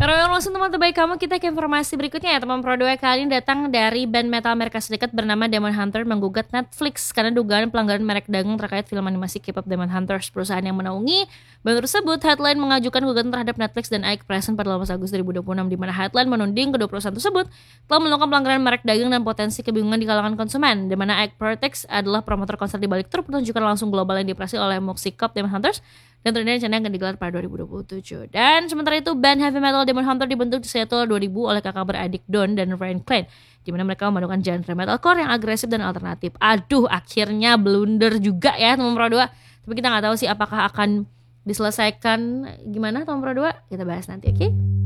Pero yang langsung teman terbaik kamu, kita ke informasi berikutnya ya teman Pro 2. Kali ini datang dari band metal Amerika Serikat bernama Demon Hunter menggugat Netflix karena dugaan pelanggaran merek dagang terkait film animasi K-pop Demon Hunters. Perusahaan yang menaungi band tersebut, Headline, mengajukan gugatan terhadap Netflix dan Ike Present pada 18 Agustus 2026, di mana Headline menuding kedua perusahaan tersebut telah melakukan pelanggaran merek dagang dan potensi kebingungan di kalangan konsumen, di mana Ike Protects adalah promotor konser di balik tur pertunjukan langsung global yang dioperasi oleh Moxicop Demon Hunters dan turnanya rencana akan digelar pada 2027. Dan sementara itu, band heavy metal Demon Hunter dibentuk di Seattle 2000 oleh kakak beradik Don dan Ryan Klein, di mana mereka memadukan genre metalcore yang agresif dan alternatif. Aduh, akhirnya blunder juga ya teman Pro 2. Tapi kita nggak tahu sih apakah akan diselesaikan gimana teman Pro 2. Kita bahas nanti, oke?